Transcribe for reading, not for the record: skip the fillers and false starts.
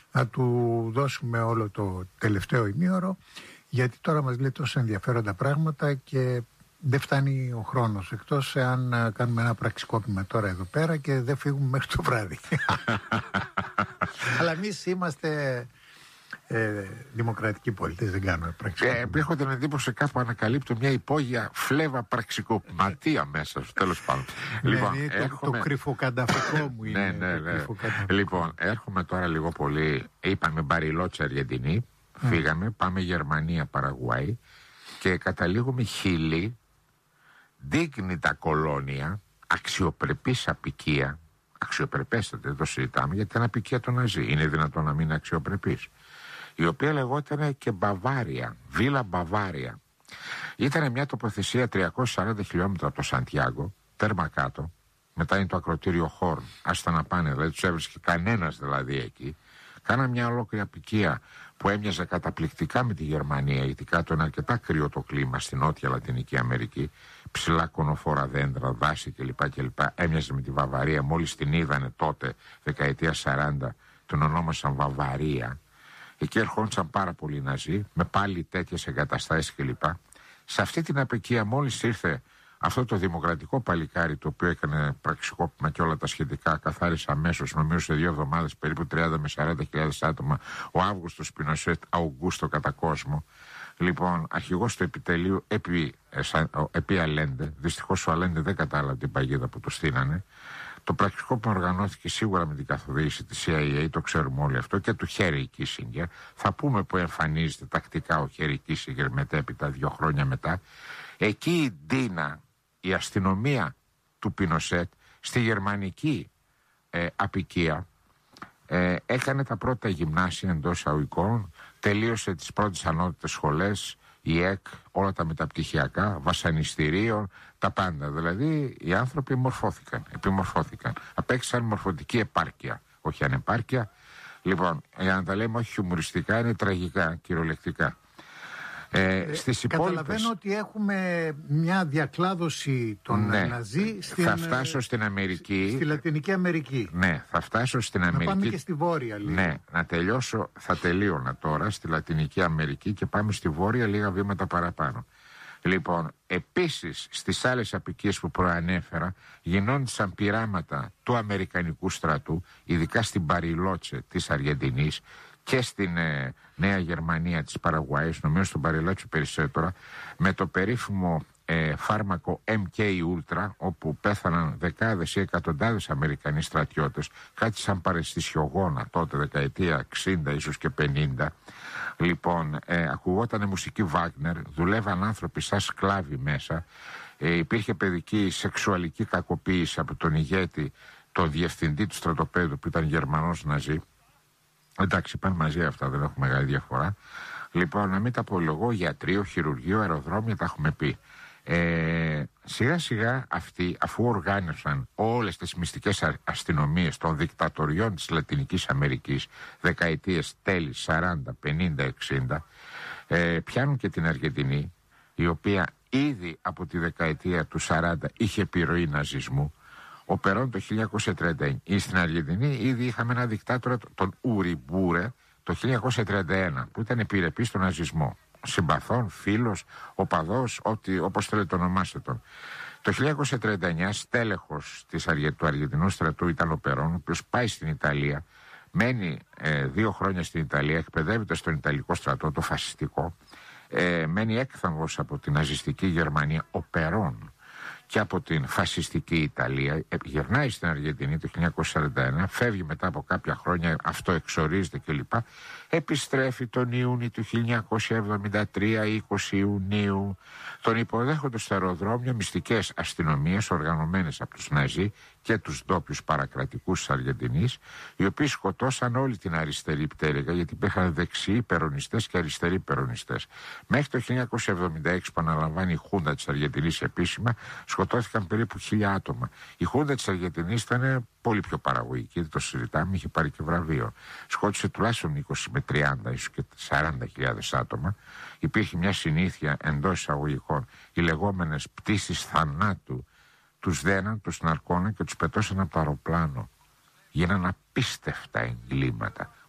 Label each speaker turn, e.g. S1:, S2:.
S1: να του δώσουμε όλο το τελευταίο ημίωρο, γιατί τώρα μας λέει τόσο ενδιαφέροντα πράγματα και δεν φτάνει ο χρόνος, εκτός εάν κάνουμε ένα πραξικόπημα τώρα εδώ πέρα και δεν φύγουμε μέχρι το βράδυ. Αλλά εμείς είμαστε δημοκρατικοί πολίτες, δεν κάνουμε πραξικόπημα.
S2: Έχω την εντύπωση κάπου ανακαλύπτω μια υπόγεια φλέβα πραξικοπηματία μέσα στο τέλος πάντων.
S1: Λοιπόν, το κρυφοκανταφικό μου είναι.
S2: Ναι. Λοιπόν, έρχομαι τώρα λίγο πολύ. Είπαμε Μπαριλότσα Αργεντινή, φύγαμε, πάμε Γερμανία, Παραγουάη και καταλήγουμε Χιλή, δείχνητα κολόνια, αξιοπρεπής απικία. Αξιοπρεπέστατη, δεν το συζητάμε, γιατί ήταν απικία του Ναζί. Είναι δυνατόν να μην είναι αξιοπρεπής? Η οποία λεγόταν και Μπαβάρια, Βίλα Μπαβάρια. Ήταν μια τοποθεσία 340 χιλιόμετρα από το Σαντιάγκο, τέρμα κάτω. Μετά είναι το ακροτήριο Χόρν. Άστα να πάνε, δεν τους έβρισκε κανένας δηλαδή εκεί. Κάνα μια ολόκληρη απικία που έμοιαζε καταπληκτικά με τη Γερμανία, γιατί κάτω είναι αρκετά κρύο το κλίμα στην Νότια Λατινική Αμερική. Ψηλά κονοφόρα δέντρα, δάση κλπ. Έμοιαζε με τη Βαβαρία. Μόλις την είδανε τότε, δεκαετία 40, τον ονόμασαν Βαβαρία. Εκεί ερχόντουσαν πάρα πολλοί Ναζί, με πάλι τέτοιες εγκαταστάσεις κλπ. Σε αυτή την απικία, μόλις ήρθε αυτό το δημοκρατικό παλικάρι, το οποίο έκανε πραξικόπημα και όλα τα σχετικά, καθάρισε αμέσως, νομίζω σε 2 εβδομάδες, περίπου 30 με 40.000 άτομα, ο Αύγουστος Πινοσέτ Αουγκούστο κατά κόσμο. Λοιπόν, αρχηγός του επιτελείου επί Αλέντε. Δυστυχώς ο Αλέντε δεν κατάλαβε την παγίδα που του στείνανε. Το πραξικόπημα οργανώθηκε σίγουρα με την καθοδήγηση της CIA, το ξέρουμε όλοι αυτό, και του Χέρι Κίσινγκερ. Θα πούμε που εμφανίζεται τακτικά ο Χέρι Κίσινγκερ μετέπειτα, 2 χρόνια μετά. Εκεί η Ντίνα, η αστυνομία του Πινοσέτ, στη γερμανική απικία, έκανε τα πρώτα γυμνάσια εντός εισαγωγικών, τελείωσε τις πρώτες ανώτατες σχολές, η ΕΚ, όλα τα μεταπτυχιακά, βασανιστήριων, τα πάντα. Δηλαδή οι άνθρωποι επιμορφώθηκαν. Απέκτησαν μορφωτική επάρκεια, όχι ανεπάρκεια. Λοιπόν, για να τα λέμε όχι χιουμοριστικά, είναι τραγικά, κυριολεκτικά. Στις
S1: καταλαβαίνω ότι έχουμε μια διακλάδωση των Ναζί
S2: θα φτάσω στην Αμερική,
S1: στη Λατινική Αμερική.
S2: Ναι, θα φτάσω στην Αμερική.
S1: Να πάμε και στη Βόρεια λίγο.
S2: Ναι, θα τελείωνα τώρα στη Λατινική Αμερική και πάμε στη Βόρεια λίγα βήματα παραπάνω. Λοιπόν, επίσης στις άλλες απικίες που προανέφερα γινόντουσαν πειράματα του Αμερικανικού στρατού, ειδικά στην Μπαριλότσε της Αργεντινής και στην Νέα Γερμανία της Παραγουάης, νομίζω στον Μπαριλότσο περισσότερα, με το περίφημο φάρμακο MK Ultra, όπου πέθαναν δεκάδες ή εκατοντάδες Αμερικανοί στρατιώτες, κάτι σαν παρεστησιογόνα τότε, δεκαετία 60 ίσως και 50. Λοιπόν, ακουγόταν μουσική Βάγνερ, δουλεύαν άνθρωποι σαν σκλάβοι μέσα, υπήρχε παιδική σεξουαλική κακοποίηση από τον ηγέτη, τον διευθυντή του στρατοπέδου που ήταν Γερμανός Ναζί. Εντάξει, πάνε μαζί αυτά, δεν έχουμε μεγάλη διαφορά. Λοιπόν, να μην τα απολογώ, γιατρείο, χειρουργείο, αεροδρόμια, τα έχουμε πει. Σιγά σιγά αυτοί, αφού οργάνωσαν όλες τις μυστικές αστυνομίες των δικτατοριών της Λατινικής Αμερικής, δεκαετίες τέλη 40, 50, 60, πιάνουν και την Αργεντινή, η οποία ήδη από τη δεκαετία του 40 είχε επιρροή ναζισμού. Ο Περόν το 1939. Στην Αργεντινή ήδη είχαμε ένα δικτάτορα, τον Ουριμπούρε, το 1931, που ήταν επιρρεπής στον ναζισμό. Συμπαθών, φίλος, οπαδός, όπως θέλετε το ονομάστε τον. Το 1939 στέλεχος του Αργεντινού στρατού ήταν ο Περόν, ο οποίος πάει στην Ιταλία, μένει 2 χρόνια στην Ιταλία, εκπαιδεύεται στον Ιταλικό στρατό, το φασιστικό, μένει έκθαμβος από την ναζιστική Γερμανία, ο Περόν, και από την φασιστική Ιταλία, γυρνάει στην Αργεντινή το 1941, φεύγει μετά από κάποια χρόνια, αυτό εξορίζεται κλπ. Επιστρέφει τον Ιούνιο του 1973, 20 Ιουνίου. Τον υποδέχονται στο αεροδρόμιο μυστικές αστυνομίες οργανωμένες από τους Ναζί και τους ντόπιους παρακρατικούς της Αργεντινής, οι οποίοι σκοτώσαν όλη την αριστερή πτέρυγα, γιατί υπήρχαν δεξιοί περονιστές και αριστεροί περονιστές. Μέχρι το 1976, που αναλαμβάνει η Χούντα της Αργεντινής επίσημα, σκοτώθηκαν περίπου 1.000 άτομα. Η Χούντα της Αργεντινής ήταν πολύ πιο παραγωγική, δεν το συζητάμε, είχε πάρει και βραβείο. Σκότωσε τουλάχιστον 20 με 30, ίσως και 40.000 άτομα. Υπήρχε μια συνήθεια εντός εισαγωγικών, οι λεγόμενες πτήσεις θανάτου. Τους δέναν, τους ναρκώναν και τους πετώσαν από το αεροπλάνο. Γίναν απίστευτα εγκλήματα.